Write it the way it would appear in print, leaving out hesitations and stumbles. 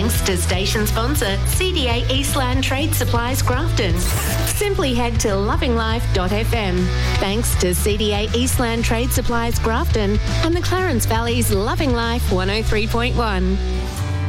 Thanks to station sponsor CDA Eastland Trade Supplies Grafton. Simply head to lovinglife.fm. Thanks to CDA Eastland Trade Supplies Grafton and the Clarence Valley's Loving Life 103.1.